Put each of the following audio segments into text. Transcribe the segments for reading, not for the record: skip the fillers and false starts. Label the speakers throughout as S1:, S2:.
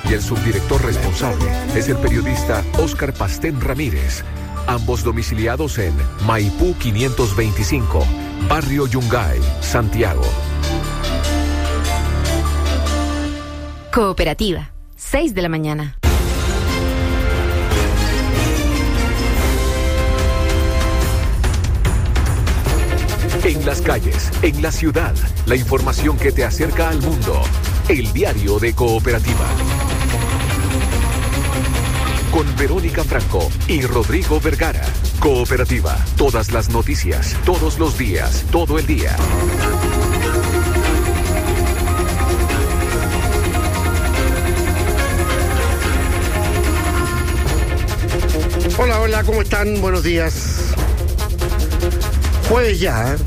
S1: y el subdirector responsable es el periodista Óscar Pastén Ramírez. Ambos domiciliados en Maipú 525, Barrio Yungay, Santiago.
S2: Cooperativa, 6 de la mañana.
S1: En las calles, en la ciudad, la información que te acerca al mundo. El diario de Cooperativa. Con Verónica Franco y Rodrigo Vergara. Cooperativa, todas las noticias, todos los días, todo el día.
S3: Hola, hola, ¿cómo están? Buenos días. Jueves ya,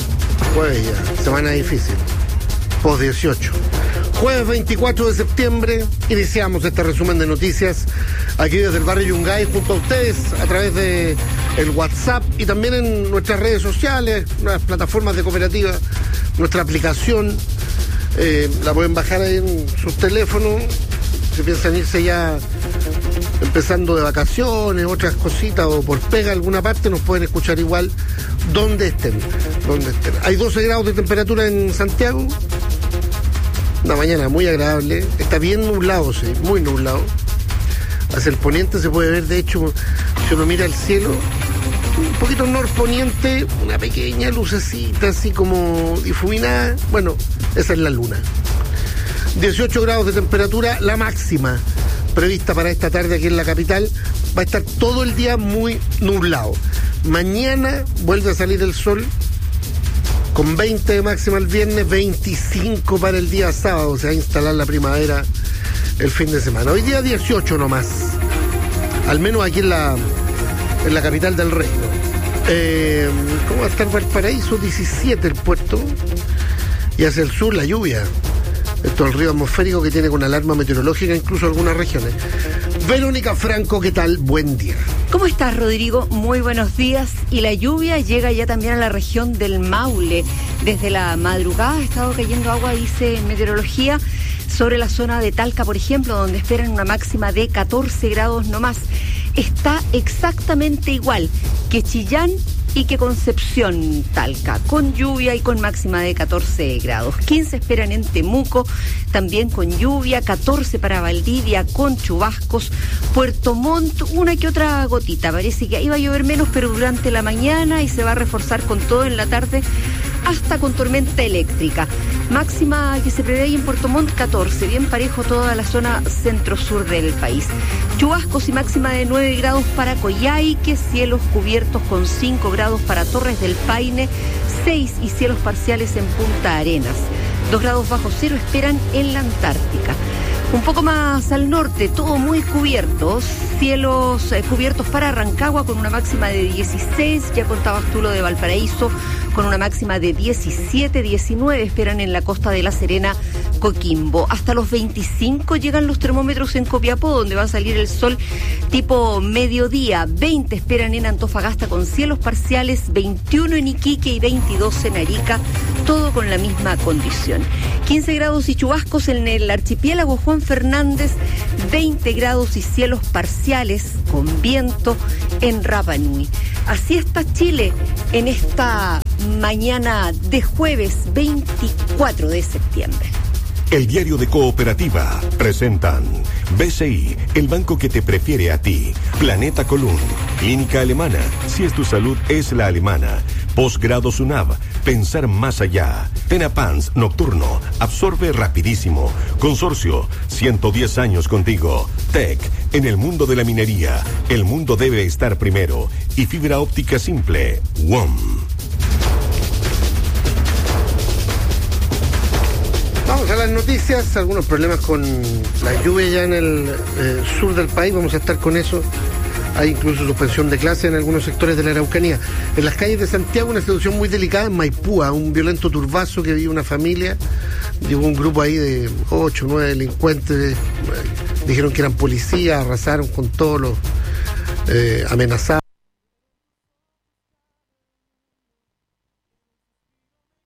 S3: semana difícil, post 18. Jueves 24 de septiembre, iniciamos este resumen de noticias aquí desde el barrio Yungay junto a ustedes a través de el WhatsApp y también en nuestras redes sociales, nuestras plataformas de Cooperativa, nuestra aplicación, la pueden bajar ahí en sus teléfonos, si piensan irse ya empezando de vacaciones, otras cositas o por pega alguna parte, nos pueden escuchar igual donde estén. Hay 12 grados de temperatura en Santiago, una mañana muy agradable, está bien nublado, sí, muy nublado. Hacia el poniente se puede ver, de hecho, si uno mira el cielo, un poquito norponiente, una pequeña lucecita así como difuminada, bueno, esa es la luna. 18 grados de temperatura, la máxima prevista para esta tarde aquí en la capital. Va a estar todo el día muy nublado. Mañana vuelve a salir el sol con 20 de máxima el viernes, 25 para el día sábado. Se va a instalar la primavera el fin de semana. Hoy día 18 nomás, al menos aquí en la capital del reino. ¿Cómo va a estar Valparaíso? 17 el puerto. Y hacia el sur la lluvia. Esto es el río atmosférico que tiene con alarma meteorológica incluso algunas regiones. Verónica Franco, ¿qué tal? Buen día.
S4: ¿Cómo estás, Rodrigo? Muy buenos días. Y la lluvia llega ya también a la región del Maule. Desde la madrugada ha estado cayendo agua, dice meteorología, sobre la zona de Talca, por ejemplo, donde esperan una máxima de 14 grados nomás. Está exactamente igual que Chillán y que Concepción, Talca, con lluvia y con máxima de 14 grados. 15 esperan en Temuco, también con lluvia, 14 para Valdivia, con chubascos. Puerto Montt, una que otra gotita, parece que ahí va a llover menos, pero durante la mañana y se va a reforzar con todo en la tarde, hasta con tormenta eléctrica. Máxima que se prevé ahí en Puerto Montt, 14, bien parejo toda la zona centro-sur del país. Chubascos y máxima de 9 grados para Coyhaique, cielos cubiertos con 5 grados para Torres del Paine, 6 y cielos parciales en Punta Arenas. 2 grados bajo cero esperan en la Antártica. Un poco más al norte, todo muy cubierto, cielos cubiertos para Rancagua con una máxima de 16, ya contabas tú lo de Valparaíso, con una máxima de 17, 19 esperan en la costa de La Serena, Coquimbo. Hasta los 25 llegan los termómetros en Copiapó, donde va a salir el sol tipo mediodía. 20 esperan en Antofagasta con cielos parciales, 21 en Iquique y 22 en Arica, todo con la misma condición. 15 grados y chubascos en el archipiélago Juan Fernández, 20 grados y cielos parciales con viento en Rapa Nui. Así está Chile en esta mañana de jueves 24 de septiembre.
S5: El diario de Cooperativa presentan BCI, el banco que te prefiere a ti. Planeta Column, Clínica Alemana, si es tu salud es la alemana. Posgrado SUNAV, pensar más allá. Tenapans Nocturno, absorbe rapidísimo. Consorcio, 110 años contigo. TEC, en el mundo de la minería, el mundo debe estar primero. Y fibra óptica simple, WOM.
S3: Vamos a las noticias, algunos problemas con la lluvia ya en el sur del país, vamos a estar con eso. Hay incluso suspensión de clase en algunos sectores de la Araucanía. En las calles de Santiago, una situación muy delicada en Maipú, un violento turbazo que vive una familia. Llegó un grupo ahí de 8 o 9 delincuentes, dijeron que eran policías, arrasaron con todos los amenazados.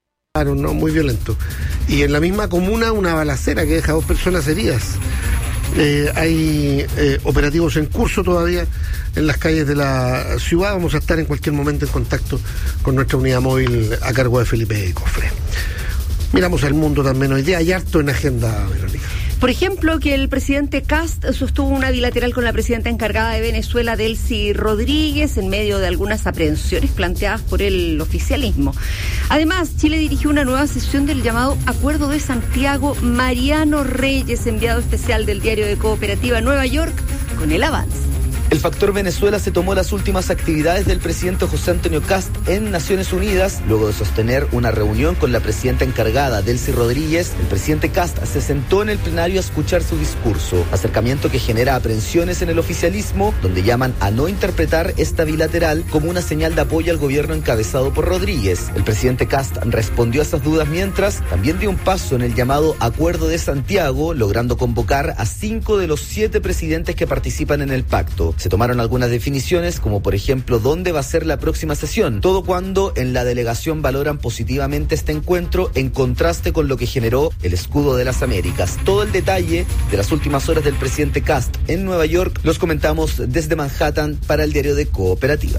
S3: No, muy violento. Y en la misma comuna una balacera que deja 2 personas heridas. Hay operativos en curso todavía en las calles de la ciudad. Vamos a estar en cualquier momento en contacto con nuestra unidad móvil a cargo de Felipe Cofre. Miramos al mundo también hoy día. Hay harto en agenda, Verónica.
S4: Por ejemplo, que el presidente Kast sostuvo una bilateral con la presidenta encargada de Venezuela, Delcy Rodríguez, en medio de algunas aprehensiones planteadas por el oficialismo. Además, Chile dirigió una nueva sesión del llamado Acuerdo de Santiago. Mariano Reyes, enviado especial del diario de Cooperativa Nueva York, con el avance.
S6: El factor Venezuela se tomó las últimas actividades del presidente José Antonio Kast en Naciones Unidas. Luego de sostener una reunión con la presidenta encargada, Delcy Rodríguez, el presidente Kast se sentó en el plenario a escuchar su discurso. Acercamiento que genera aprensiones en el oficialismo, donde llaman a no interpretar esta bilateral como una señal de apoyo al gobierno encabezado por Rodríguez. El presidente Kast respondió a esas dudas mientras también dio un paso en el llamado Acuerdo de Santiago, logrando convocar a 5 de los 7 presidentes que participan en el pacto. Se tomaron algunas definiciones, como por ejemplo dónde va a ser la próxima sesión, todo cuando en la delegación valoran positivamente este encuentro en contraste con lo que generó el escudo de las Américas. Todo el detalle de las últimas horas del presidente Kast en Nueva York los comentamos desde Manhattan para el diario de Cooperativa.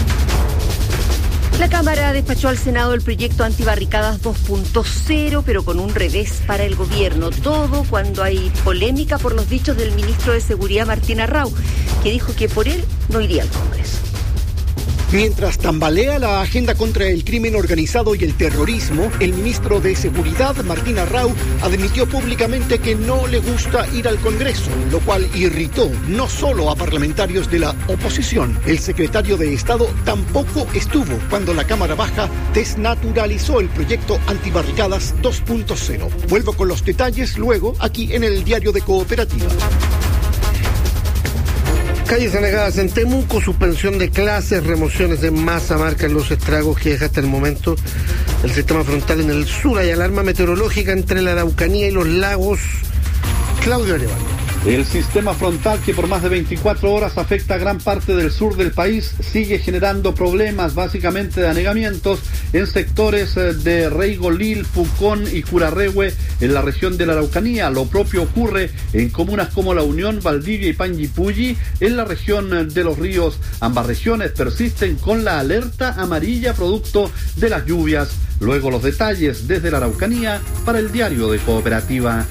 S4: La Cámara despachó al Senado el proyecto Antibarricadas 2.0, pero con un revés para el gobierno. Todo cuando hay polémica por los dichos del ministro de Seguridad, Martín Arrau, que dijo que por él no iría al Congreso.
S7: Mientras tambalea la agenda contra el crimen organizado y el terrorismo, el ministro de Seguridad, Martín Arrau, admitió públicamente que no le gusta ir al Congreso, lo cual irritó no solo a parlamentarios de la oposición. El secretario de Estado tampoco estuvo cuando la Cámara Baja desnaturalizó el proyecto Antibarricadas 2.0. Vuelvo con los detalles luego aquí en el diario de Cooperativa.
S3: Calles anegadas en Temuco, suspensión de clases, remociones de masa marcan los estragos que deja hasta el momento el sistema frontal en el sur. Hay alarma meteorológica entre la Araucanía y los lagos. Claudio Arevalo.
S8: El sistema frontal, que por más de 24 horas afecta a gran parte del sur del país, sigue generando problemas, básicamente de anegamientos en sectores de Reigolil, Pucón y Curarrehue en la región de la Araucanía. Lo propio ocurre en comunas como La Unión, Valdivia y Panguipulli en la región de los ríos. Ambas regiones persisten con la alerta amarilla producto de las lluvias. Luego los detalles desde la Araucanía para el diario de Cooperativa.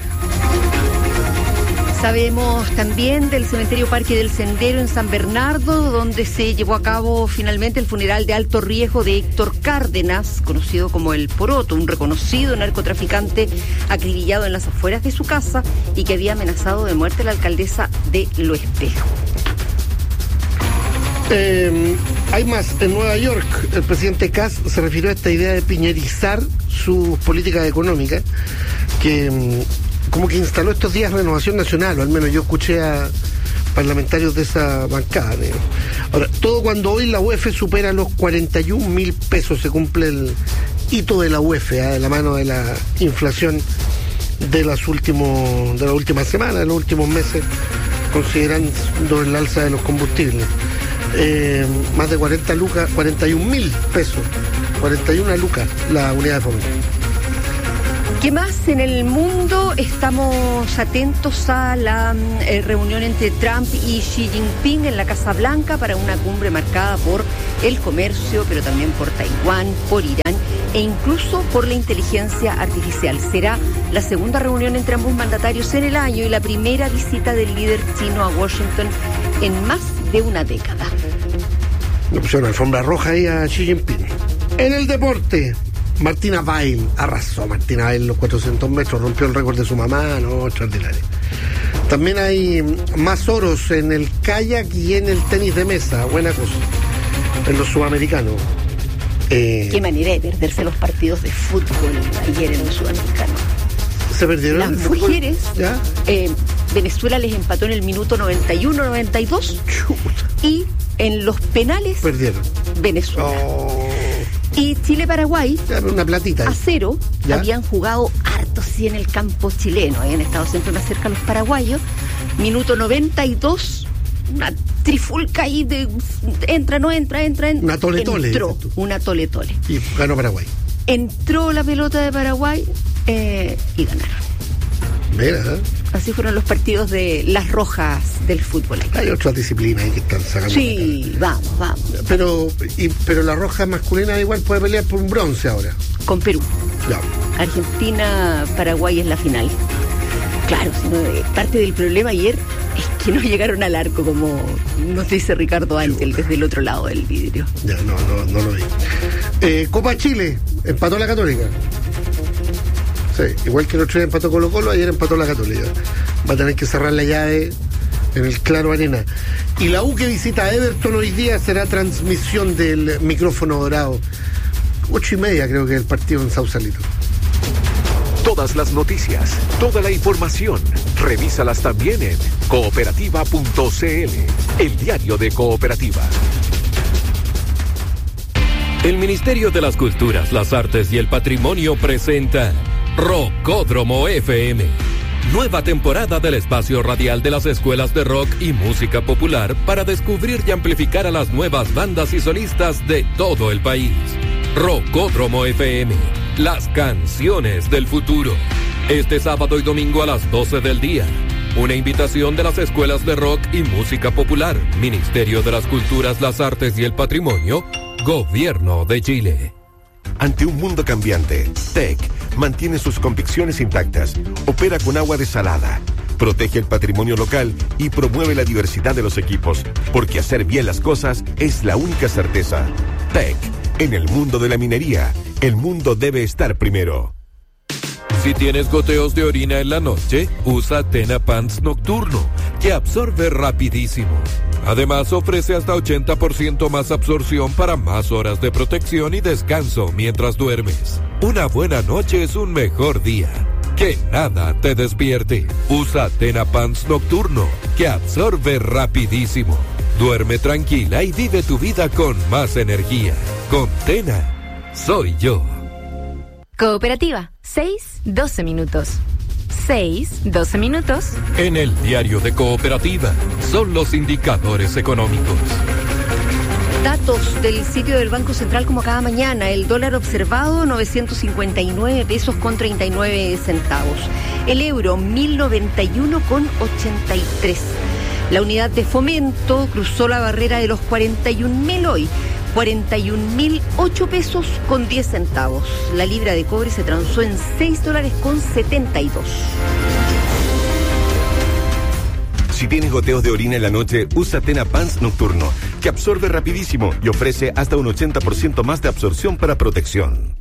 S4: Sabemos también del cementerio Parque del Sendero en San Bernardo, donde se llevó a cabo finalmente el funeral de alto riesgo de Héctor Cárdenas, conocido como el Poroto, un reconocido narcotraficante acribillado en las afueras de su casa y que había amenazado de muerte a la alcaldesa de Lo Espejo.
S3: Hay más. En Nueva York, el presidente Kast se refirió a esta idea de piñerizar su política económica, que como que instaló estos días Renovación Nacional, o al menos yo escuché a parlamentarios de esa bancada. Ahora, todo cuando hoy la UEF supera los 41.000 pesos, se cumple el hito de la UEF, de la mano de la inflación de las últimas semanas, de los últimos meses, considerando el alza de los combustibles. Más de 40 lucas, 41.000 pesos, 41 lucas la unidad de fomento.
S4: ¿Qué más en el mundo? Estamos atentos a la reunión entre Trump y Xi Jinping en la Casa Blanca para una cumbre marcada por el comercio, pero también por Taiwán, por Irán e incluso por la inteligencia artificial. Será la segunda reunión entre ambos mandatarios en el año y la primera visita del líder chino a Washington en más de una década.
S3: Le pusieron alfombra roja ahí a Xi Jinping. En el deporte, Martina Bail arrasó. Martina Bail los 400 metros, rompió el récord de su mamá, no, extraordinario. También hay más oros en el kayak y en el tenis de mesa, buena cosa, en los sudamericanos.
S4: Qué manera de perderse los partidos de fútbol ayer en los sudamericanos.
S3: ¿Se perdieron?
S4: Las mujeres,
S3: ¿ya?
S4: Venezuela les empató en el minuto 91-92 y en los penales
S3: perdieron
S4: Venezuela.
S3: Oh.
S4: Y Chile-Paraguay,
S3: una platita
S4: a 0, ¿ya? Habían jugado harto sí en el campo chileno, habían estado siempre más cerca los paraguayos. Minuto 92, una trifulca ahí de entra.
S3: Una tole-tole.
S4: Entró una tole-tole.
S3: Y ganó Paraguay.
S4: Entró la pelota de Paraguay y ganaron.
S3: Mira,
S4: Así fueron los partidos de las rojas del fútbol.
S3: hay otras disciplinas ahí que están sacando.
S4: Sí, vamos.
S3: Pero la roja masculina igual puede pelear por un bronce ahora.
S4: Con Perú.
S3: Claro.
S4: Argentina, Paraguay es la final. Claro, parte del problema ayer es que no llegaron al arco, como nos dice Ricardo Ángel desde el otro lado del vidrio.
S3: Ya, no lo vi. Copa Chile, empató la Católica. Sí, igual que el otro día empató Colo-Colo, ayer empató la Católica. Va a tener que cerrar la llave en el Claro Arena. Y la U que visita a Everton hoy día será transmisión del micrófono dorado. 8:30 creo que es el partido en Sausalito.
S1: Todas las noticias, toda la información, revísalas también en cooperativa.cl, el diario de Cooperativa.
S9: El Ministerio de las Culturas, las Artes y el Patrimonio presenta Rockódromo FM. Nueva temporada del espacio radial de las escuelas de rock y música popular para descubrir y amplificar a las nuevas bandas y solistas de todo el país. Rockódromo FM, las canciones del futuro. Este sábado y domingo a las 12 del día. Una invitación de las escuelas de rock y música popular, Ministerio de las Culturas, las Artes y el Patrimonio, Gobierno de Chile.
S5: Ante un mundo cambiante, TEC mantiene sus convicciones intactas, opera con agua desalada, protege el patrimonio local y promueve la diversidad de los equipos, porque hacer bien las cosas es la única certeza. TEC, en el mundo de la minería, el mundo debe estar primero.
S9: Si tienes goteos de orina en la noche, usa Tena Pants Nocturno, que absorbe rapidísimo. Además, ofrece hasta 80% más absorción para más horas de protección y descanso mientras duermes. Una buena noche es un mejor día. Que nada te despierte. Usa Tena Pants Nocturno, que absorbe rapidísimo. Duerme tranquila y vive tu vida con más energía. Con Tena, soy yo.
S2: Cooperativa, 6:12 minutos. 6:12 minutos.
S9: En el diario de Cooperativa, son los indicadores económicos.
S4: Datos del sitio del Banco Central como cada mañana. El dólar observado, 959 pesos con 39 centavos. El euro, 1091,83. La unidad de fomento cruzó la barrera de los 41.000 hoy. 41.008 pesos con 10 centavos. La libra de cobre se transó en $6.72.
S5: Si tienes goteos de orina en la noche, usa Tena Pants Nocturno, que absorbe rapidísimo y ofrece hasta un 80% más de absorción para protección.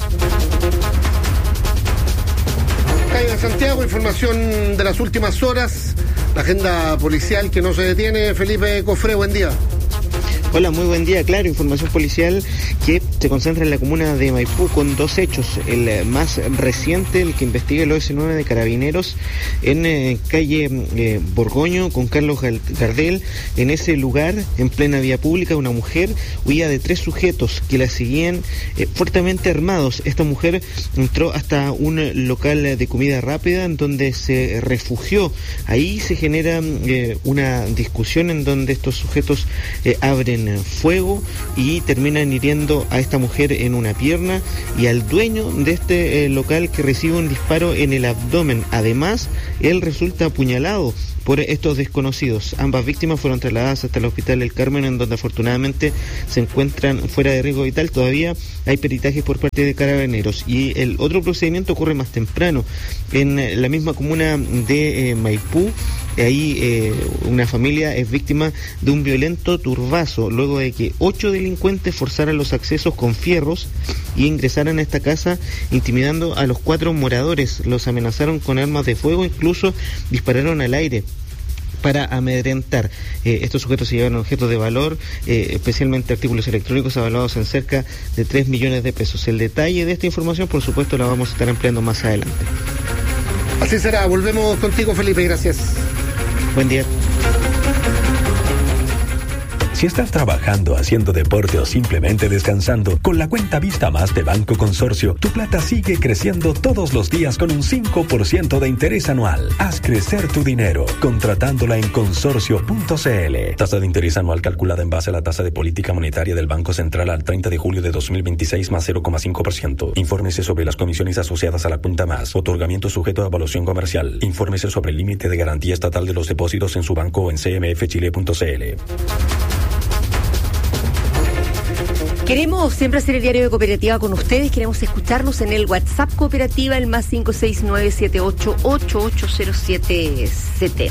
S3: Calle de Santiago, información de las últimas horas. La agenda policial que no se detiene. Felipe Cofré, buen día.
S10: Hola, muy buen día. Claro, información policial que se concentra en la comuna de Maipú con dos hechos. El más reciente, el que investiga el OS9 de Carabineros en calle Borgoño con Carlos Gardel. En ese lugar, en plena vía pública, una mujer huía de 3 sujetos que la seguían fuertemente armados. Esta mujer entró hasta un local de comida rápida en donde se refugió. Ahí se genera una discusión en donde estos sujetos abren fuego y terminan hiriendo a esta mujer en una pierna y al dueño de este local, que recibe un disparo en el abdomen. Además, él resulta apuñalado por estos desconocidos. Ambas víctimas fueron trasladadas hasta el Hospital El Carmen, en donde afortunadamente se encuentran fuera de riesgo vital. Todavía hay peritajes por parte de Carabineros. Y el otro procedimiento ocurre más temprano, en la misma comuna de Maipú. Ahí una familia es víctima de un violento turbazo, luego de que 8 delincuentes forzaran los accesos con fierros y ingresaran a esta casa, intimidando a los 4 moradores. Los amenazaron con armas de fuego, incluso dispararon al aire para amedrentar. Estos sujetos se llevaron objetos de valor, especialmente artículos electrónicos avaluados en cerca de 3 millones de pesos. El detalle de esta información, por supuesto, la vamos a estar ampliando más adelante.
S3: Así será. Volvemos contigo, Felipe. Gracias.
S10: Buen día.
S11: Si estás trabajando, haciendo deporte o simplemente descansando, con la cuenta Vista Más de Banco Consorcio, tu plata sigue creciendo todos los días con un 5% de interés anual. Haz crecer tu dinero contratándola en consorcio.cl. Tasa de interés anual calculada en base a la tasa de política monetaria del Banco Central al 30 de julio de 2026 más 0,5%. Infórmese sobre las comisiones asociadas a la cuenta Más. Otorgamiento sujeto a evaluación comercial. Infórmese sobre el límite de garantía estatal de los depósitos en su banco o en cmfchile.cl.
S4: Queremos siempre hacer el diario de Cooperativa con ustedes. Queremos escucharnos en el WhatsApp Cooperativa, el más 569-78880770.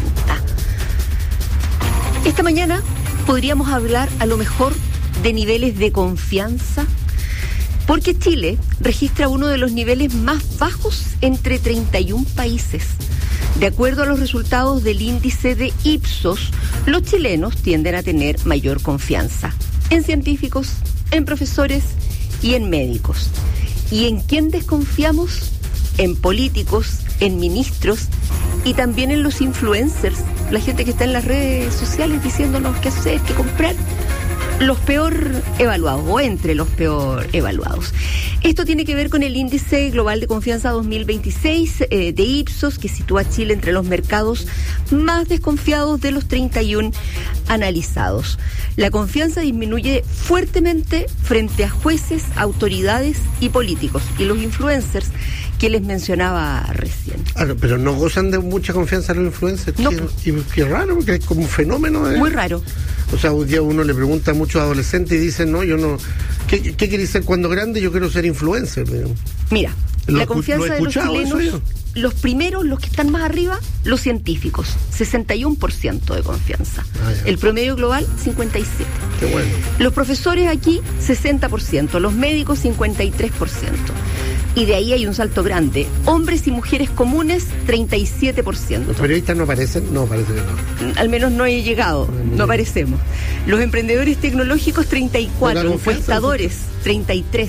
S4: Esta mañana podríamos hablar a lo mejor de niveles de confianza, porque Chile registra uno de los niveles más bajos entre 31 países. De acuerdo a los resultados del índice de Ipsos, los chilenos tienden a tener mayor confianza en científicos, en profesores y en médicos. ¿Y en quién desconfiamos? En políticos, en ministros y también en los influencers, la gente que está en las redes sociales diciéndonos qué hacer, qué comprar. Los peor evaluados o entre los peor evaluados. Esto tiene que ver con el índice global de confianza 2026 de Ipsos, que sitúa a Chile entre los mercados más desconfiados de los 31 analizados. La confianza disminuye fuertemente frente a jueces, autoridades y políticos, y los influencers que les mencionaba recién.
S3: Pero no gozan de mucha confianza los influencers.
S4: No.
S3: Y qué raro, porque es como un fenómeno.
S4: Muy raro.
S3: O sea, un día uno le pregunta a muchos adolescentes y dicen, no, yo no... ¿Qué querés ser cuando grande? Yo quiero ser influencer.
S4: Mira, la confianza de los chilenos, los primeros, los que están más arriba, los científicos, 61% de confianza. El promedio global, 57%.
S3: Qué bueno.
S4: Los profesores aquí, 60%. Los médicos, 53%. Y de ahí hay un salto grande. Hombres y mujeres comunes, 37%.
S3: ¿Los periodistas no aparecen? No, parece que no.
S4: Al menos no he llegado, no aparecemos. Los emprendedores tecnológicos, 34%. Encuestadores, 33%.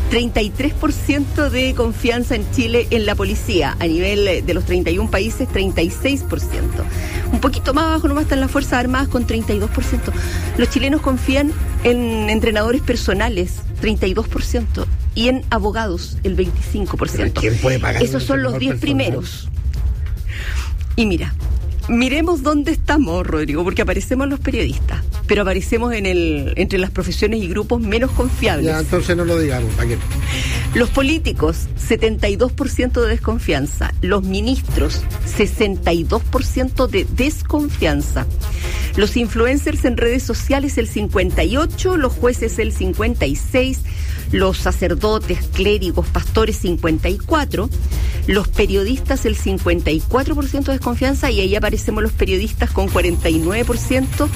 S4: 33% de confianza en Chile en la policía. A nivel de los 31 países, 36%. Un poquito más abajo nomás están las Fuerzas Armadas con 32%. Los chilenos confían en entrenadores personales, 32%. Y en abogados, el 25%.
S3: ¿Quién puede pagar?
S4: Esos son los 10 primeros. Y mira, miremos dónde estamos, Rodrigo, porque aparecemos los periodistas, pero aparecemos entre las profesiones y grupos menos confiables.
S3: Ya, entonces no lo digamos, ¿para qué?
S4: Los políticos, 72% de desconfianza. Los ministros, 62% de desconfianza. Los influencers en redes sociales, el 58%. Los jueces, el 56%. Los sacerdotes, clérigos, pastores, 54%. Los periodistas, el 54% de desconfianza. Y ahí aparecemos los periodistas con 49%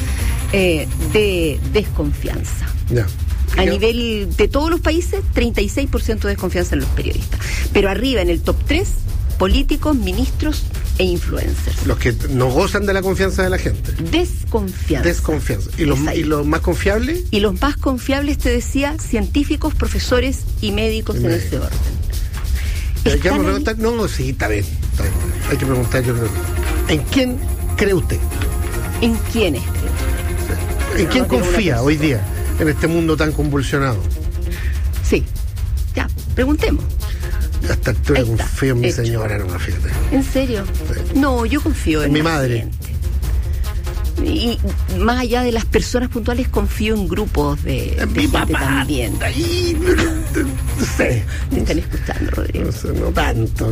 S4: de desconfianza.
S3: Ya.
S4: A nivel de todos los países, 36% de desconfianza en los periodistas. Pero arriba, en el top 3, políticos, ministros e influencers.
S3: Los que no gozan de la confianza de la gente.
S4: Desconfianza.
S3: ¿Y los más confiables?
S4: Y los más confiables, te decía, científicos, profesores y médicos en ese orden.
S3: ¿Ya me preguntar? No, sí, está bien. Hay que preguntar, yo creo. ¿En quién cree usted?
S4: ¿En quiénes?
S3: ¿En quién confía hoy día en este mundo tan convulsionado?
S4: Sí. Ya, preguntemos.
S3: A esta altura confío en mi señora, no, fíjate.
S4: ¿En serio? Sí. No, yo confío en
S3: mi madre.
S4: Y más allá de las personas puntuales, confío en grupos de
S3: mi papá también. Ahí, no sé.
S4: Te están escuchando, Rodrigo.
S3: No sé, no tanto.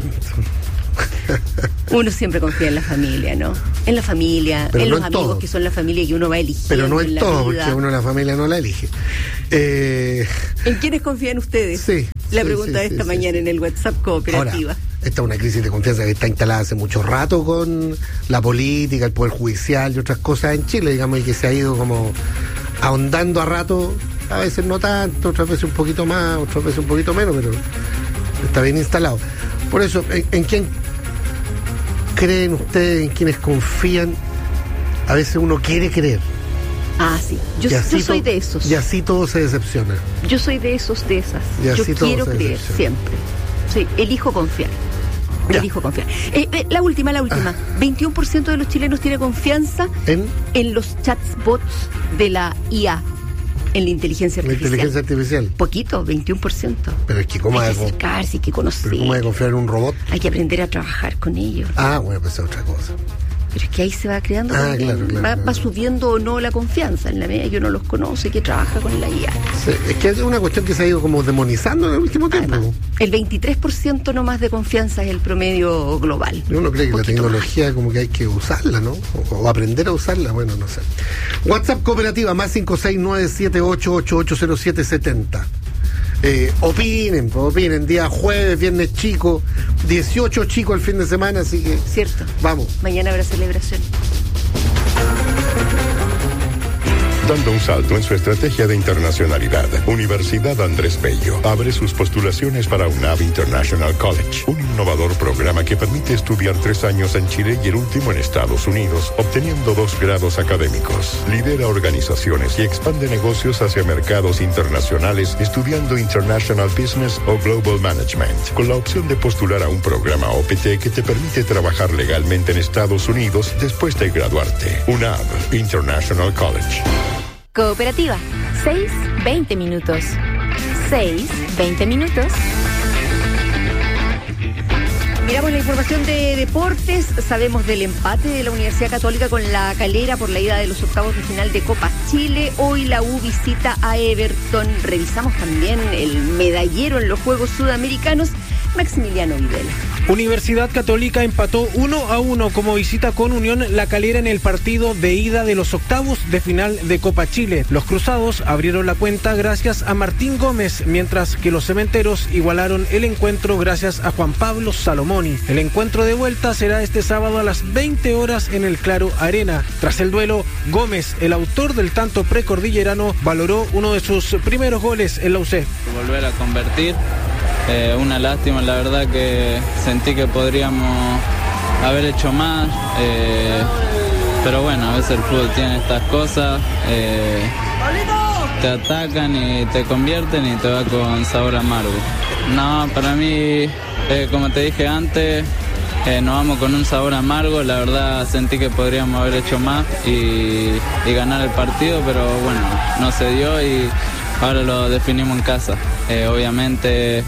S4: Uno siempre confía en la familia, ¿no? En la familia, pero en los amigos todo, que son la familia que uno va eligiendo.
S3: Pero no en todo, porque uno la familia no la elige.
S4: ¿En quiénes confían ustedes?
S3: Sí.
S4: La pregunta de esta mañana en el WhatsApp Cooperativa.
S3: Ahora, esta es una crisis de confianza que está instalada hace mucho rato con la política, el poder judicial y otras cosas en Chile, digamos, y que se ha ido como ahondando a rato, a veces no tanto, otras veces un poquito más, otras veces un poquito menos, pero está bien instalado. Por eso, ¿en quién creen ustedes, en quienes confían? A veces uno quiere creer.
S4: Ah, sí. Yo soy de esos.
S3: Y así todo se decepciona.
S4: Yo soy de esos, de esas. Yo quiero creer siempre. Sí, elijo confiar. Él dijo confiar. La última. 21% de los chilenos tiene confianza en los chatbots de la IA, en la inteligencia artificial. Poquito, 21%.
S3: Pero es que ¿cómo
S4: hay que acercarse, hay que conocer.
S3: ¿Pero cómo hay que confiar en un robot?
S4: Hay que aprender a trabajar con ellos.
S3: Bueno, pues es otra cosa.
S4: Pero es que ahí se va creando, va subiendo o no la confianza. En la medida que uno los conoce, que trabaja con la IA.
S3: Sí, es que es una cuestión que se ha ido como demonizando en el último tiempo.
S4: Además, el 23% no más de confianza es el promedio global.
S3: Uno cree que la tecnología como que hay que usarla, ¿no? O aprender a usarla, bueno, no sé. WhatsApp Cooperativa, más 569-78880770. Opinen, día jueves, viernes chico, 18 chicos el fin de semana, así que...
S4: Cierto.
S3: Vamos.
S4: Mañana habrá celebración.
S5: Dando un salto en su estrategia de internacionalidad, Universidad Andrés Bello abre sus postulaciones para UNAV International College, un innovador programa que permite estudiar 3 años en Chile y el último en Estados Unidos, obteniendo 2 grados académicos. Lidera organizaciones y expande negocios hacia mercados internacionales, estudiando International Business o Global Management, con la opción de postular a un programa OPT que te permite trabajar legalmente en Estados Unidos después de graduarte. UNAV International College.
S2: Cooperativa, 6:20 minutos. 6:20 minutos.
S4: Miramos la información de deportes. Sabemos del empate de la Universidad Católica con La Calera por la ida de los octavos de final de Copa Chile. Hoy la U visita a Everton. Revisamos también el medallero en los Juegos Sudamericanos, Maximiliano Videla.
S12: Universidad Católica empató 1-1 como visita con Unión La Calera en el partido de ida de los octavos de final de Copa Chile. Los cruzados abrieron la cuenta gracias a Martín Gómez, mientras que los cementeros igualaron el encuentro gracias a Juan Pablo Salomoni. El encuentro de vuelta será este sábado a las 20 horas en el Claro Arena. Tras el duelo, Gómez, el autor del tanto precordillerano, valoró uno de sus primeros goles en la UC.
S13: Volver a convertir. Una lástima, la verdad que sentí que podríamos haber hecho más, pero bueno, a veces el fútbol tiene estas cosas, te atacan y te convierten y te va con sabor amargo. No, para mí, como te dije antes, nos vamos con un sabor amargo, la verdad sentí que podríamos haber hecho más y ganar el partido, pero bueno, no se dio y ahora lo definimos en casa. Obviamente...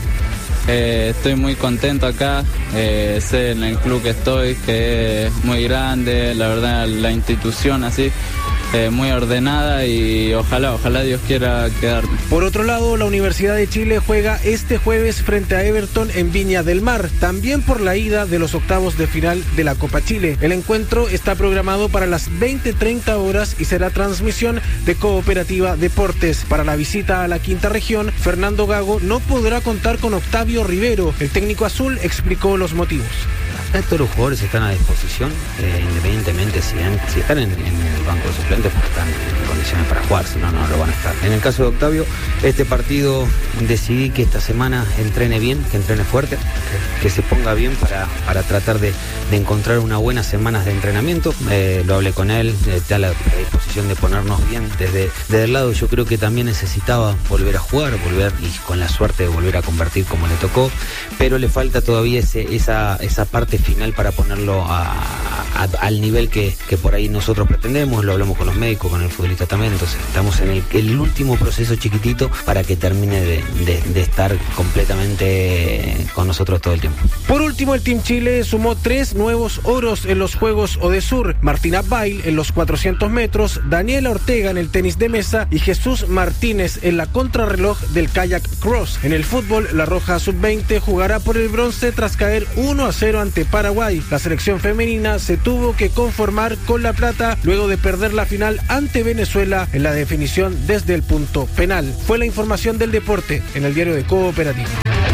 S13: estoy muy contento acá, sé en el club que estoy, que es muy grande, la verdad la institución así, muy ordenada y ojalá Dios quiera quedarme.
S12: Por otro lado, la Universidad de Chile juega este jueves frente a Everton en Viña del Mar, también por la ida de los octavos de final de la Copa Chile. El encuentro está programado para las 20:30 horas y será transmisión de Cooperativa Deportes. Para la visita a la quinta región, Fernando Gago no podrá contar con Octavio Rivero. El técnico azul explicó los motivos.
S14: Todos los jugadores están a disposición, independientemente si están en el banco de suplentes, pues están en condiciones para jugar, si no, no lo van a estar. En el caso de Octavio, este partido decidí que esta semana entrene bien, que entrene fuerte, que se ponga bien para tratar de encontrar unas buenas semanas de entrenamiento. Lo hablé con él, está a la disposición de ponernos bien desde el lado. Yo creo que también necesitaba volver a jugar, y con la suerte de volver a convertir como le tocó, pero le falta todavía esa parte final para ponerlo al nivel que por ahí nosotros pretendemos. Lo hablamos con los médicos, con el futbolista también, entonces estamos en el último proceso chiquitito para que termine de estar completamente con nosotros todo el tiempo.
S12: Por último, el Team Chile sumó 3 nuevos oros en los Juegos Odesur: Martina Bail en los 400 metros, Daniela Ortega en el tenis de mesa y Jesús Martínez en la contrarreloj del kayak cross. En el fútbol, la Roja Sub-20 jugará por el bronce tras caer 1-0 ante Paraguay. La selección femenina se tuvo que conformar con la plata luego de perder la final ante Venezuela en la definición desde el punto penal. Fue la información del deporte en el diario de Cooperativa.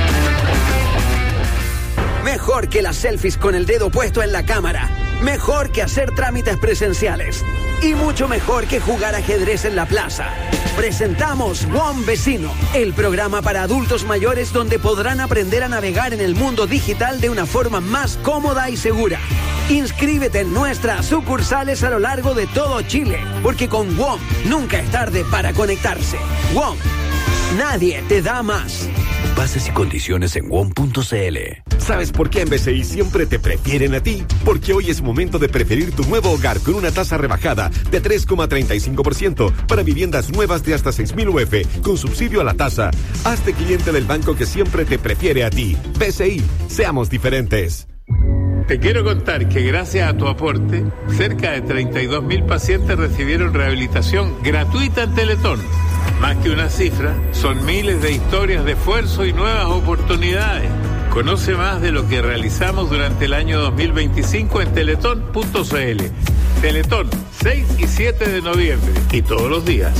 S15: Mejor que las selfies con el dedo puesto en la cámara. Mejor que hacer trámites presenciales. Y mucho mejor que jugar ajedrez en la plaza. Presentamos WOM Vecino, el programa para adultos mayores donde podrán aprender a navegar en el mundo digital de una forma más cómoda y segura. Inscríbete en nuestras sucursales a lo largo de todo Chile, porque con WOM nunca es tarde para conectarse. WOM, nadie te da más.
S16: Bases y condiciones en WOM.cl.
S5: ¿Sabes por qué en BCI siempre te prefieren a ti? Porque hoy es momento de preferir tu nuevo hogar con una tasa rebajada de 3,35% para viviendas nuevas de hasta 6.000 UF con subsidio a la tasa. Hazte cliente del banco que siempre te prefiere a ti. BCI, seamos diferentes.
S16: Te quiero contar que gracias a tu aporte, cerca de 32.000 pacientes recibieron rehabilitación gratuita en Teletón. Más que una cifra, son miles de historias de esfuerzo y nuevas oportunidades. Conoce más de lo que realizamos durante el año 2025 en teletón.cl. Teletón, 6 y 7 de noviembre y todos los días.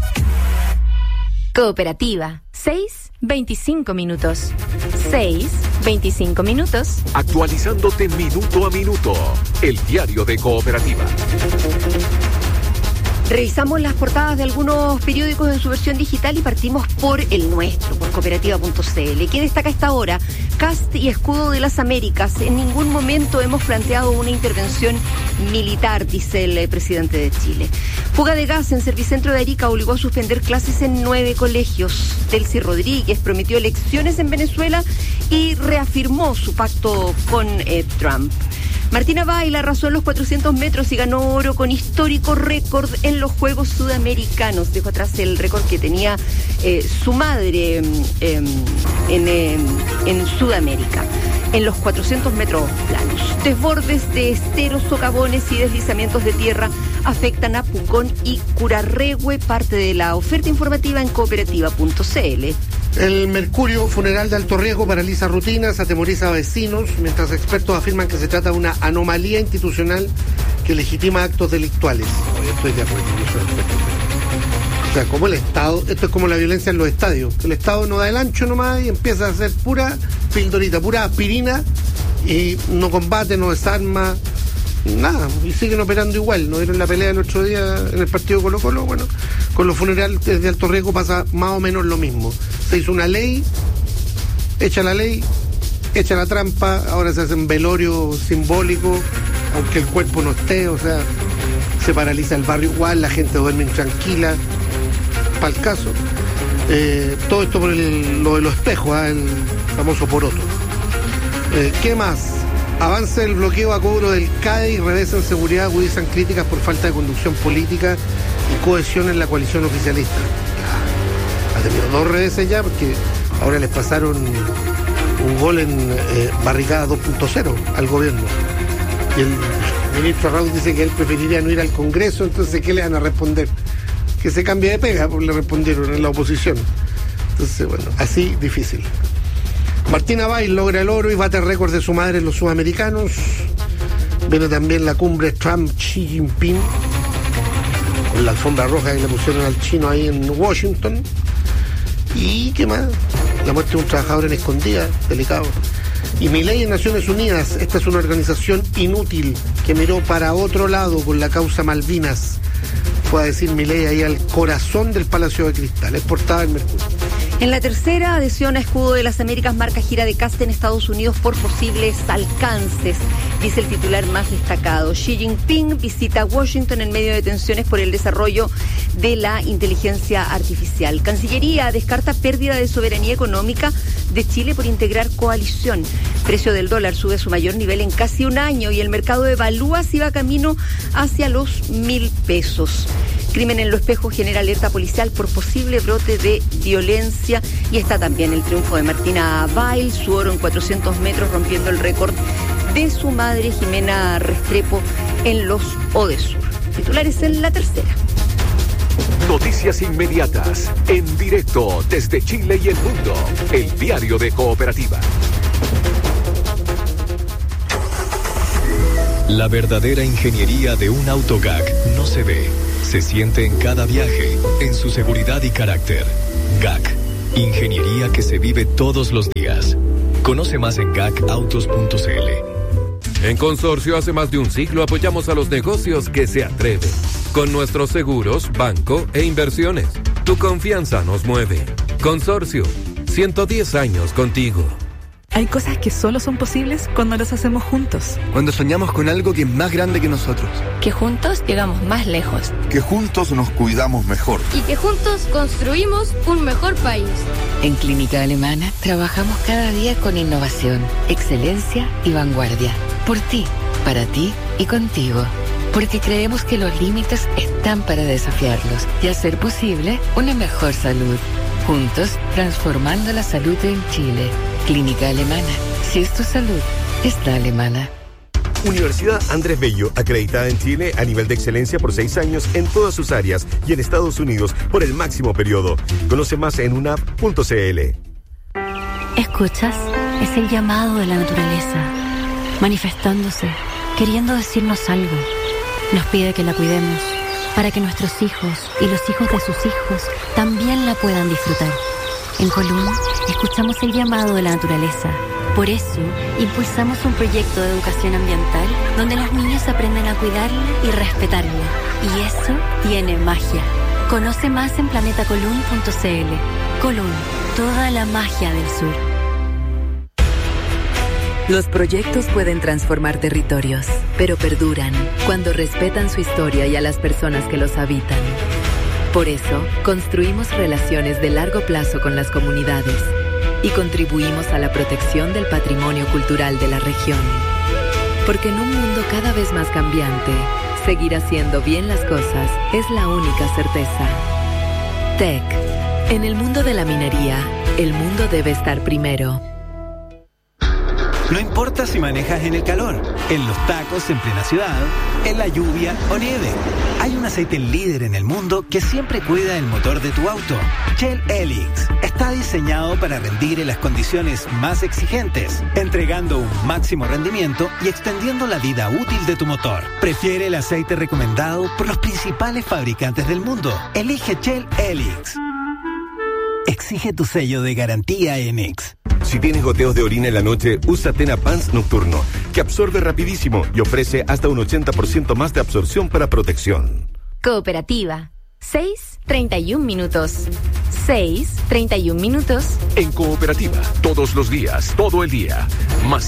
S2: Cooperativa, 6:25 minutos. 6:25 minutos.
S1: Actualizándote minuto a minuto. El diario de Cooperativa.
S4: Revisamos las portadas de algunos periódicos en su versión digital y partimos por el nuestro, por cooperativa.cl. ¿Qué destaca esta hora? Kast y Escudo de las Américas. En ningún momento hemos planteado una intervención militar, dice el presidente de Chile. Fuga de gas en Servicentro de Arica obligó a suspender clases en 9 colegios. Delcy Rodríguez prometió elecciones en Venezuela y reafirmó su pacto con Trump. Martina Bail arrasó en los 400 metros y ganó oro con histórico récord en los Juegos Sudamericanos. Dejó atrás el récord que tenía su madre en Sudamérica, en los 400 metros planos. Desbordes de esteros, socavones y deslizamientos de tierra afectan a Pucón y Curarrehue, parte de la oferta informativa en cooperativa.cl.
S3: El Mercurio, funeral de alto riesgo, paraliza rutinas, atemoriza a vecinos, mientras expertos afirman que se trata de una anomalía institucional que legitima actos delictuales. Estoy de acuerdo, yo soy experto. O sea, como el Estado, esto es como la violencia en los estadios, el Estado no da el ancho nomás y empieza a hacer pura pildorita, pura aspirina y no combate, no desarma, nada, y siguen operando igual. ¿No vieron la pelea el otro día en el partido Colo-Colo? Bueno, con los funerales de alto riesgo pasa más o menos lo mismo. Se hizo una ley, echa la ley, echa la trampa, ahora se hacen velorios simbólicos, aunque el cuerpo no esté, o sea, se paraliza el barrio igual, la gente duerme intranquila, para el caso. Todo esto por lo de los espejos, el famoso poroto. ¿Qué más? Avance el bloqueo a cobro del CADE y revés en seguridad, agudizan críticas por falta de conducción política y cohesión en la coalición oficialista. Ha tenido 2 reveses ya, porque ahora les pasaron un gol en barricada 2.0 al gobierno. Y el ministro Arrauz dice que él preferiría no ir al Congreso, entonces ¿qué le van a responder? Que se cambie de pega, porque le respondieron en la oposición. Entonces, bueno, así difícil. Martina Bail logra el oro y bate el récord de su madre en los sudamericanos. Viene también la cumbre Trump-Xi Jinping, con la alfombra roja que le pusieron al chino ahí en Washington. ¿Y qué más? La muerte de un trabajador en escondida, delicado. Y Milei en Naciones Unidas, esta es una organización inútil que miró para otro lado con la causa Malvinas. Fue a decir Milei ahí al corazón del Palacio de Cristal, es portada en Mercurio.
S4: En la tercera, adhesión a Escudo de las Américas marca gira de Kast en Estados Unidos por posibles alcances, dice el titular más destacado. Xi Jinping visita Washington en medio de tensiones por el desarrollo de la inteligencia artificial. Cancillería descarta pérdida de soberanía económica de Chile por integrar coalición. Precio del dólar sube a su mayor nivel en casi un año y el mercado evalúa si va camino hacia los 1.000 pesos. Crimen en Lo Espejo genera alerta policial por posible brote de violencia y está también el triunfo de Martina Bail, su oro en 400 metros rompiendo el récord de su madre Jimena Restrepo en los Odesur. Titulares en la tercera.
S1: Noticias inmediatas, en directo desde Chile y el mundo. El diario de Cooperativa.
S17: La verdadera ingeniería de un auto GAC no se ve, se siente en cada viaje, en su seguridad y carácter. GAC, ingeniería que se vive todos los días. Conoce más en gacautos.cl.
S9: En Consorcio hace más de un siglo apoyamos a los negocios que se atreven. Con nuestros seguros, banco e inversiones. Tu confianza nos mueve. Consorcio, 110 años contigo.
S18: Hay cosas que solo son posibles cuando las hacemos juntos.
S19: Cuando soñamos con algo que es más grande que nosotros.
S20: Que juntos llegamos más lejos.
S21: Que juntos nos cuidamos mejor.
S22: Y que juntos construimos un mejor país.
S23: En Clínica Alemana trabajamos cada día con innovación, excelencia y vanguardia. Por ti, para ti y contigo. Porque creemos que los límites están para desafiarlos y hacer posible una mejor salud. Juntos, transformando la salud en Chile. Clínica Alemana. Si es tu salud, es la alemana.
S24: Universidad Andrés Bello, acreditada en Chile a nivel de excelencia por 6 años en todas sus áreas y en Estados Unidos por el máximo periodo. Conoce más en unap.cl.
S25: ¿Escuchas? Es el llamado de la naturaleza, manifestándose, queriendo decirnos algo. Nos pide que la cuidemos, para que nuestros hijos y los hijos de sus hijos también la puedan disfrutar. En Colún, escuchamos el llamado de la naturaleza. Por eso, impulsamos un proyecto de educación ambiental donde los niños aprenden a cuidarla y respetarla. Y eso tiene magia. Conoce más en planetacolún.cl. Colún, toda la magia del sur.
S26: Los proyectos pueden transformar territorios, pero perduran cuando respetan su historia y a las personas que los habitan. Por eso, construimos relaciones de largo plazo con las comunidades y contribuimos a la protección del patrimonio cultural de la región. Porque en un mundo cada vez más cambiante, seguir haciendo bien las cosas es la única certeza. TEC. En el mundo de la minería, el mundo debe estar primero.
S27: No importa si manejas en el calor, en los tacos en plena ciudad, en la lluvia o nieve. Hay un aceite líder en el mundo que siempre cuida el motor de tu auto. Shell Helix está diseñado para rendir en las condiciones más exigentes, entregando un máximo rendimiento y extendiendo la vida útil de tu motor. Prefiere el aceite recomendado por los principales fabricantes del mundo. Elige Shell Helix. Exige tu sello de garantía Enix.
S24: Si tienes goteos de orina en la noche, usa Tena Pants Nocturno, que absorbe rapidísimo y ofrece hasta un 80% más de absorción para protección.
S2: Cooperativa. 6:31 minutos. 6:31 minutos.
S1: En Cooperativa, todos los días, todo el día. Más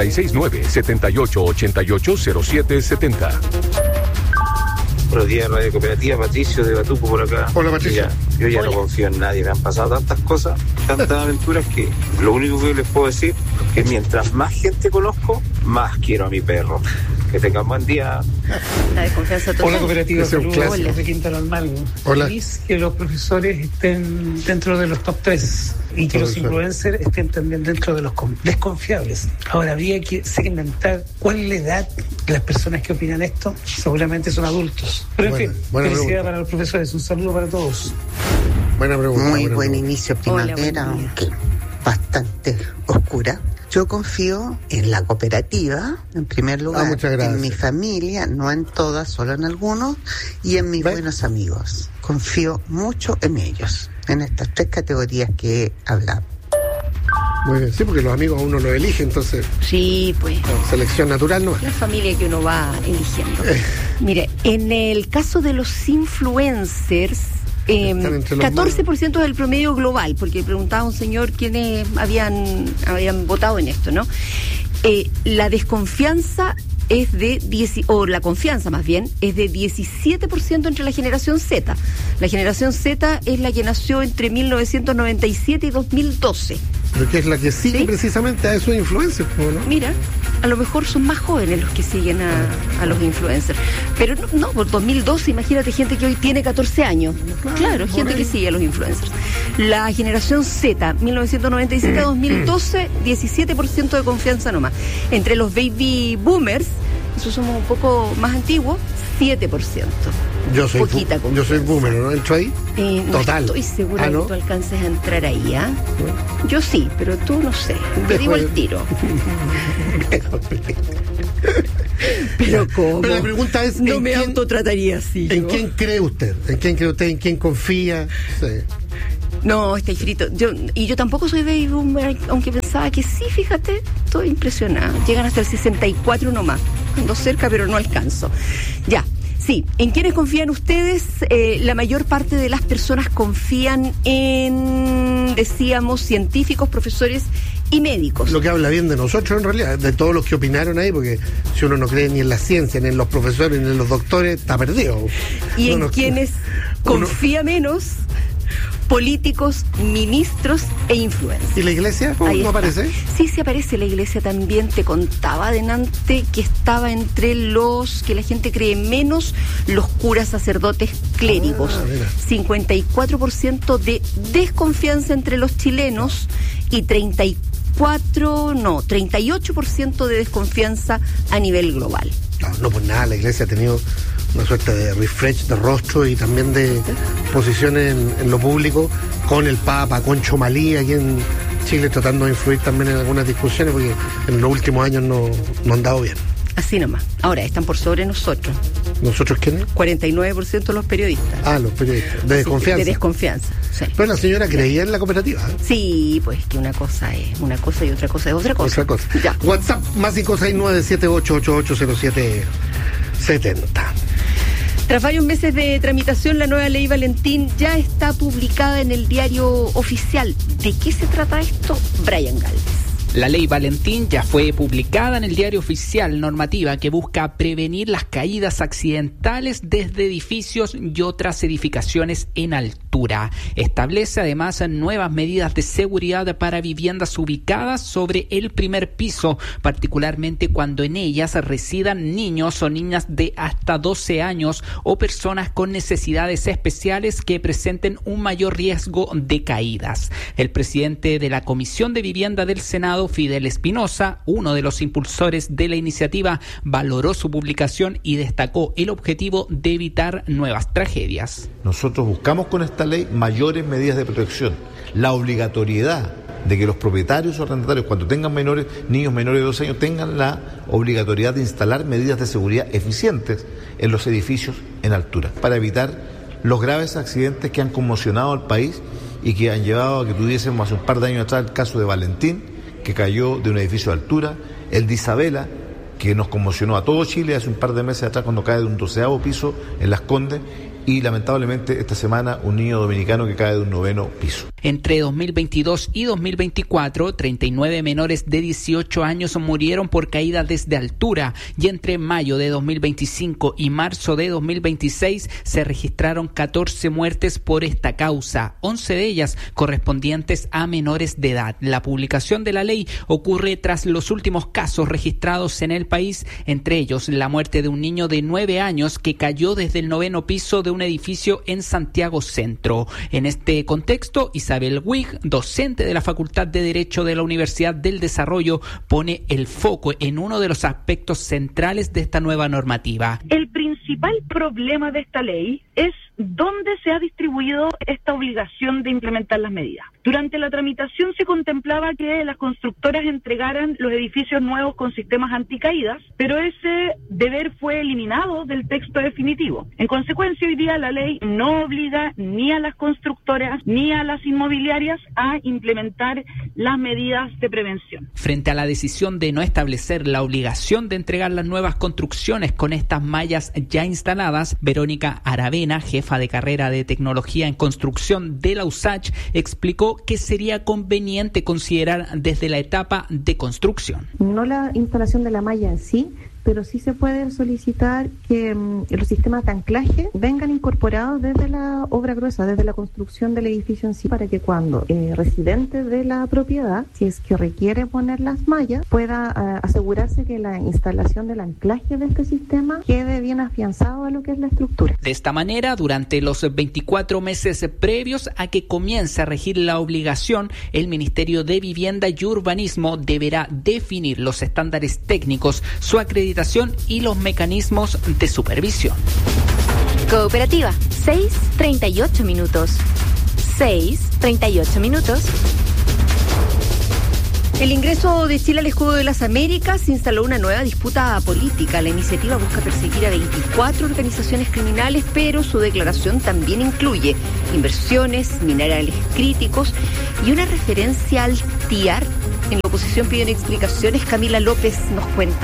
S1: 569-7888-0770.
S28: Buenos días, Radio Cooperativa. Patricio de Batuco por acá.
S3: Hola, Patricio.
S28: Mira, yo ya no confío en nadie. Me han pasado tantas cosas, tantas aventuras, que lo único que les puedo decir es que mientras más gente conozco, más quiero a mi perro. Que tengan buen día.
S4: La desconfianza total.
S29: Hola, Cooperativa. Saludos de Quinta Normal.
S3: Hola.
S29: Feliz que los profesores estén dentro de los top 3 y que los influencers estén también dentro de los desconfiables. Ahora, habría que segmentar cuál es la edad de las personas que opinan esto. Seguramente son adultos. Pero en fin, felicidad para los profesores. Un saludo para todos.
S3: Buena pregunta.
S30: Muy buen inicio primavera, aunque bastante oscura. Yo confío en la cooperativa, en primer lugar, en mi familia, no en todas, solo en algunos, y en mis buenos amigos. Confío mucho en ellos, en estas 3 categorías que he hablado.
S3: Muy bien, sí, porque los amigos a uno los elige, entonces.
S4: Sí, pues.
S3: Selección natural, ¿no?
S4: La familia que uno va eligiendo. Mire, en el caso de los influencers, 14% del promedio global, porque preguntaba a un señor quiénes habían votado en esto, ¿no? La desconfianza es de la confianza más bien, es de 17% entre la generación Z. La generación Z es la que nació entre 1997 y 2012.
S3: Pero que es la que sigue precisamente a esos influencers, ¿no?
S4: Mira, a lo mejor son más jóvenes los que siguen a los influencers. Pero no, por 2012, imagínate gente que hoy tiene 14 años. Claro, gente que sigue a los influencers. La generación Z, 1997 a 2012, 17% de confianza nomás. Entre los baby boomers, esos somos un poco más antiguos, 7%.
S3: Yo soy boomer, ¿no? ¿Entro ahí? Total.
S4: No estoy segura que tú alcances a entrar ahí, ¿ah? ¿No? Yo sí, pero tú no sé. Te digo el tiro. Pero ¿cómo?
S3: Pero la pregunta es...
S4: No me autotrataría así.
S3: ¿En quién cree usted? ¿En quién cree usted? ¿En quién confía? Sí.
S4: No, está frito. Yo tampoco soy baby boomer, aunque pensaba que sí, fíjate, estoy impresionada. Llegan hasta el 64 nomás. Ando cerca, pero no alcanzo. Ya. Sí, ¿en quiénes confían ustedes? La mayor parte de las personas confían en, decíamos, científicos, profesores y médicos.
S3: Lo que habla bien de nosotros, en realidad, de todos los que opinaron ahí, porque si uno no cree ni en la ciencia, ni en los profesores, ni en los doctores, está perdido.
S4: Y en quienes confía menos, políticos, ministros e influencers.
S3: ¿Y la iglesia? ¿No aparece?
S4: Sí, aparece la iglesia también. Te contaba adelante que estaba entre los que la gente cree menos, los curas, sacerdotes, clérigos. 54% de desconfianza entre los chilenos y 38% de desconfianza a nivel global.
S3: No, pues nada, la iglesia ha tenido una suerte de refresh de rostro y también de posiciones en lo público, con el Papa, con Chomalí aquí en Chile, tratando de influir también en algunas discusiones, porque en los últimos años no han dado bien.
S4: Así nomás. Ahora, están por sobre nosotros.
S3: ¿Nosotros quiénes?
S4: 49% los periodistas.
S3: Los periodistas. De desconfianza.
S4: De desconfianza, sí.
S3: Pero la señora creía en la cooperativa.
S4: Sí, pues que una cosa es una cosa y otra cosa es otra cosa.
S3: Ya. WhatsApp más 569-7888-0770.
S4: Tras varios meses de tramitación, la nueva ley Valentín ya está publicada en el diario oficial. ¿De qué se trata esto? Brian Galvez.
S5: La ley Valentín ya fue publicada en el diario oficial, normativa que busca prevenir las caídas accidentales desde edificios y otras edificaciones en altura. Establece además nuevas medidas de seguridad para viviendas ubicadas sobre el primer piso, particularmente cuando en ellas residan niños o niñas de hasta 12 años o personas con necesidades especiales que presenten un mayor riesgo de caídas. El presidente de la Comisión de Vivienda del Senado, Fidel Espinosa, uno de los impulsores de la iniciativa, valoró su publicación y destacó el objetivo de evitar nuevas tragedias.
S6: Nosotros buscamos con esta ley mayores medidas de protección, la obligatoriedad de que los propietarios o arrendatarios, cuando tengan niños menores de 12 años, tengan la obligatoriedad de instalar medidas de seguridad eficientes en los edificios en altura, para evitar los graves accidentes que han conmocionado al país y que han llevado a que tuviésemos hace un par de años atrás el caso de Valentín, que cayó de un edificio de altura, el de Isabela, que nos conmocionó a todo Chile hace un par de meses atrás cuando cae de un 12º piso en Las Condes, y lamentablemente esta semana un niño dominicano que cae de un 9º piso.
S5: Entre 2022 y 2024, 39 menores de 18 años murieron por caída desde altura, y entre mayo de 2025 y marzo de 2026 se registraron 14 muertes por esta causa, 11 de ellas correspondientes a menores de edad. La publicación de la ley ocurre tras los últimos casos registrados en el país, entre ellos la muerte de un niño de 9 años que cayó desde el 9º piso de un edificio en Santiago Centro. En este contexto, Isabel Wig, docente de la Facultad de Derecho de la Universidad del Desarrollo, pone el foco en uno de los aspectos centrales de esta nueva normativa.
S7: El principal problema de esta ley es dónde se ha distribuido esta obligación de implementar las medidas. Durante la tramitación se contemplaba que las constructoras entregaran los edificios nuevos con sistemas anticaídas, pero ese deber fue eliminado del texto definitivo. En consecuencia, hoy día la ley no obliga ni a las constructoras ni a las inmobiliarias a implementar las medidas de prevención.
S5: Frente a la decisión de no establecer la obligación de entregar las nuevas construcciones con estas mallas ya instaladas, Verónica Aravena, jefa de carrera de tecnología en construcción de la USACH, explicó que sería conveniente considerar desde la etapa de construcción.
S8: No la instalación de la malla en sí, pero sí se puede solicitar que los sistemas de anclaje vengan incorporados desde la obra gruesa, desde la construcción del edificio en sí, para que cuando residente de la propiedad, si es que requiere poner las mallas, pueda asegurarse que la instalación del anclaje de este sistema quede bien afianzado a lo que es la estructura.
S5: De esta manera, durante los 24 meses previos a que comience a regir la obligación, el Ministerio de Vivienda y Urbanismo deberá definir los estándares técnicos, su acreditación y los mecanismos de supervisión.
S2: Cooperativa, 6:38 minutos. 6:38 minutos.
S4: El ingreso de Chile al escudo de las Américas instaló una nueva disputa política. La iniciativa busca perseguir a 24 organizaciones criminales, pero su declaración también incluye inversiones, minerales críticos y una referencia al TIAR. En la oposición piden explicaciones. Camila López nos cuenta.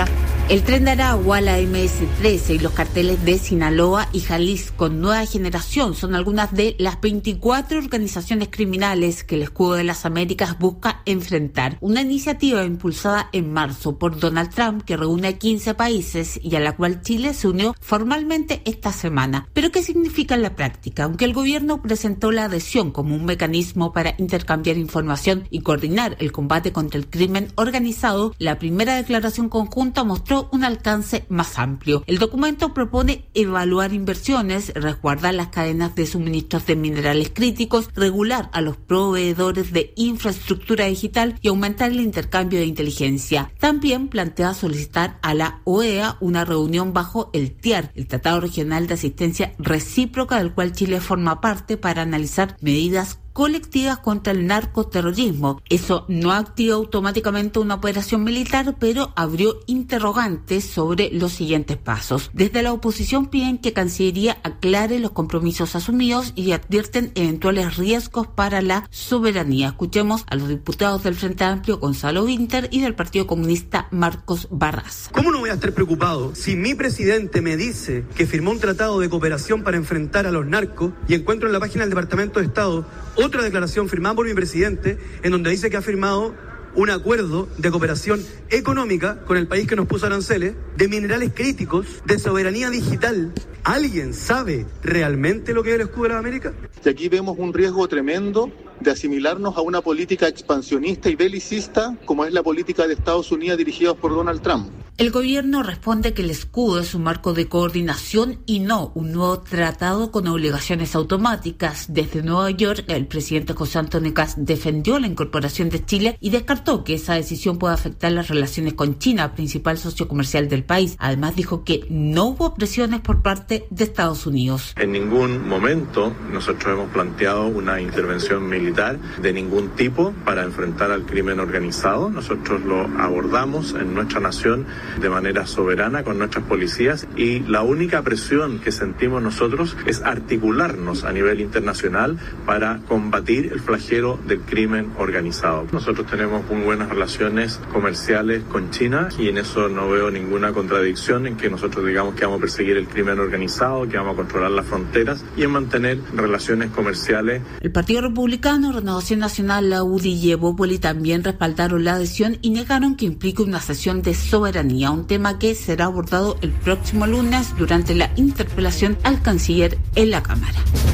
S9: El Tren de Aragua, la MS-13 y los carteles de Sinaloa y Jalisco Nueva Generación son algunas de las 24 organizaciones criminales que el Escudo de las Américas busca enfrentar. Una iniciativa impulsada en marzo por Donald Trump que reúne a 15 países y a la cual Chile se unió formalmente esta semana. ¿Pero qué significa en la práctica? Aunque el gobierno presentó la adhesión como un mecanismo para intercambiar información y coordinar el combate contra el crimen organizado, la primera declaración conjunta mostró un alcance más amplio. El documento propone evaluar inversiones, resguardar las cadenas de suministros de minerales críticos, regular a los proveedores de infraestructura digital y aumentar el intercambio de inteligencia. También plantea solicitar a la OEA una reunión bajo el TIAR, el Tratado Regional de Asistencia Recíproca, del cual Chile forma parte, para analizar medidas colectivas contra el narcoterrorismo. Eso no activa automáticamente una operación militar, pero abrió interrogantes sobre los siguientes pasos. Desde la oposición piden que Cancillería aclare los compromisos asumidos y advierten eventuales riesgos para la soberanía. Escuchemos a los diputados del Frente Amplio, Gonzalo Winter, y del Partido Comunista, Marcos Barraza.
S10: ¿Cómo no voy a estar preocupado si mi presidente me dice que firmó un tratado de cooperación para enfrentar a los narcos y encuentro en la página del Departamento de Estado otra declaración firmada por mi presidente en donde dice que ha firmado un acuerdo de cooperación económica con el país que nos puso aranceles, de minerales críticos, de soberanía digital? ¿Alguien sabe realmente lo que es el Escudo de las Américas?
S11: Y aquí vemos un riesgo tremendo de asimilarnos a una política expansionista y belicista como es la política de Estados Unidos dirigida por Donald Trump.
S9: El gobierno responde que el escudo es un marco de coordinación y no un nuevo tratado con obligaciones automáticas. Desde Nueva York, el presidente José Antonio Kast defendió la incorporación de Chile y descartó que esa decisión pueda afectar las relaciones con China, principal socio comercial del país. Además, dijo que no hubo presiones por parte de Estados Unidos.
S12: En ningún momento nosotros hemos planteado una intervención militar de ningún tipo para enfrentar al crimen organizado. Nosotros lo abordamos en nuestra nación de manera soberana con nuestras policías y la única presión que sentimos nosotros es articularnos a nivel internacional para combatir el flagelo del crimen organizado. Nosotros tenemos muy buenas relaciones comerciales con China y en eso no veo ninguna contradicción en que nosotros digamos que vamos a perseguir el crimen organizado, que vamos a controlar las fronteras y en mantener relaciones comerciales.
S9: El Partido Republicano, Renovación Nacional, la UDI y Evópoli también respaldaron la adhesión y negaron que implique una cesión de soberanía, un tema que será abordado el próximo lunes durante la interpelación al canciller en la Cámara.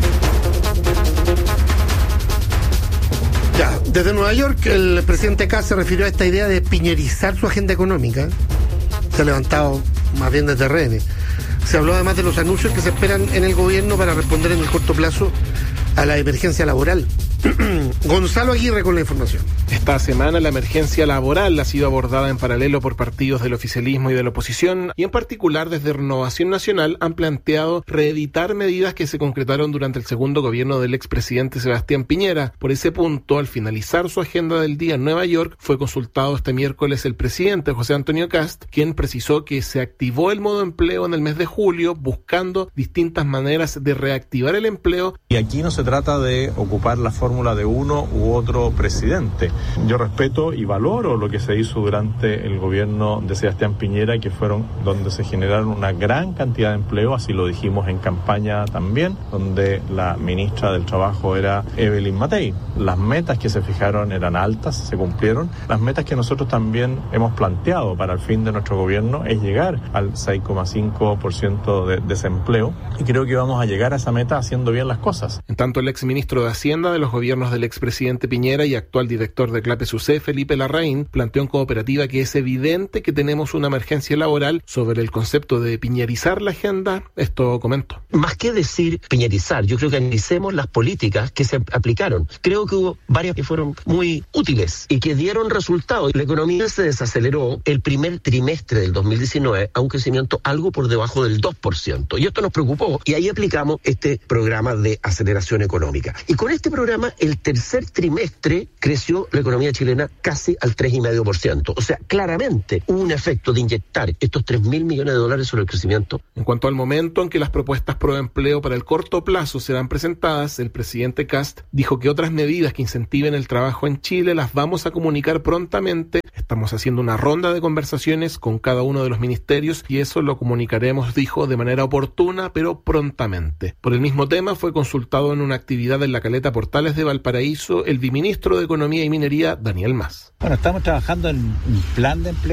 S3: Ya, desde Nueva York, el presidente Kast se refirió a esta idea de piñerizar su agenda económica. Se ha levantado más bien desde rehenes. Se habló además de los anuncios que se esperan en el gobierno para responder en el corto plazo a la emergencia laboral. Gonzalo Aguirre con la información.
S13: Esta semana la emergencia laboral ha sido abordada en paralelo por partidos del oficialismo y de la oposición, y en particular desde Renovación Nacional han planteado reeditar medidas que se concretaron durante el segundo gobierno del expresidente Sebastián Piñera. Por ese punto, al finalizar su agenda del día en Nueva York, fue consultado este miércoles el presidente José Antonio Kast, quien precisó que se activó el modo empleo en el mes de julio, buscando distintas maneras de reactivar el empleo.
S14: Y aquí no se trata de ocupar la fórmula de uno u otro presidente. Yo respeto y valoro lo que se hizo durante el gobierno de Sebastián Piñera, que fueron donde se generaron una gran cantidad de empleo, así lo dijimos en campaña también, donde la ministra del Trabajo era Evelyn Matei. Las metas que se fijaron eran altas, se cumplieron. Las metas que nosotros también hemos planteado para el fin de nuestro gobierno es llegar al 6,5% de desempleo, y creo que vamos a llegar a esa meta haciendo bien las cosas.
S13: En tanto, el exministro de Hacienda de los gobiernos del expresidente Piñera y actual director de CLAPES-UC, Felipe Larraín, planteó en Cooperativa que es evidente que tenemos una emergencia laboral. Sobre el concepto de piñerizar la agenda, esto comentó.
S15: Más que decir piñerizar, yo creo que analicemos las políticas que se aplicaron. Creo que hubo varias que fueron muy útiles y que dieron resultados. La economía se desaceleró el primer trimestre del 2019 a un crecimiento algo por debajo del 2%. Y esto nos preocupó y ahí aplicamos este programa de aceleración económica. Y con este programa, el tercer trimestre creció la economía chilena casi al 3,5%. O sea, claramente hubo un efecto de inyectar estos 3.000 millones de dólares sobre el crecimiento.
S13: En cuanto al momento en que las propuestas pro empleo para el corto plazo serán presentadas, el presidente Kast dijo que otras medidas que incentiven el trabajo en Chile las vamos a comunicar prontamente. Estamos haciendo una ronda de conversaciones con cada uno de los ministerios y eso lo comunicaremos, dijo, de manera oportuna, pero prontamente. Por el mismo tema fue consultado en una actividad en la Caleta Portales de Valparaíso el viceministro de Economía y Minería, Daniel Mas.
S16: Bueno, estamos trabajando en un plan de empleo